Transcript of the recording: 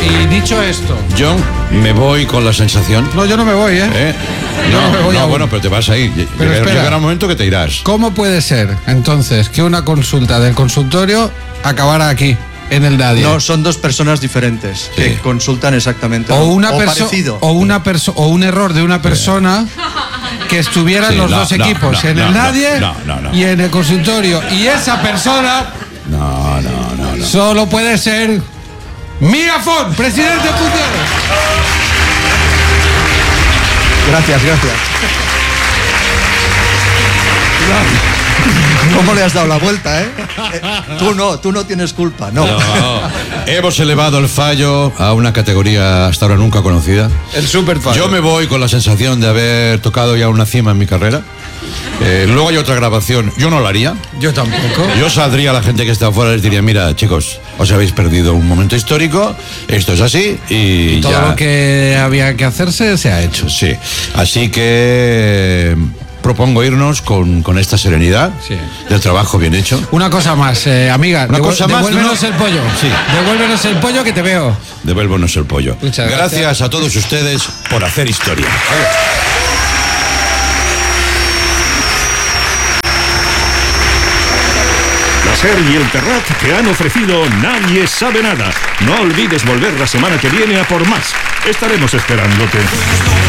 Y dicho esto... Yo me voy con la sensación... No, yo no me voy, ¿eh? Yo no me voy aún. Bueno, pero te vas a ir. Pero Llegará un momento que te irás. ¿Cómo puede ser, entonces, que una consulta del consultorio acabara aquí, en el Daddy? No, son dos personas diferentes que consultan exactamente parecido. O un error de una persona que estuvieran los dos equipos, en el Daddy y en el consultorio. Y esa persona solo puede ser Miguel Font, presidente en funciones. Gracias. ¿Cómo le has dado la vuelta, eh? Tú no tienes culpa, no. Hemos elevado el fallo a una categoría hasta ahora nunca conocida. El super fallo. Yo me voy con la sensación de haber tocado ya una cima en mi carrera. Luego hay otra grabación. Yo no la haría. Yo tampoco. Yo saldría a la gente que está afuera y les diría, mira, chicos, os habéis perdido un momento histórico, esto es así y todo ya... lo que había que hacerse se ha hecho. Sí, así que propongo irnos con esta serenidad del trabajo bien hecho. Una cosa más, amiga, devuélvenos el pollo. Sí. Devuélvenos el pollo que te veo. Devuélvenos el pollo. Muchas gracias a todos ustedes por hacer historia. La SER y el Terrat te han ofrecido Nadie sabe nada. No olvides volver la semana que viene a por más. Estaremos esperándote.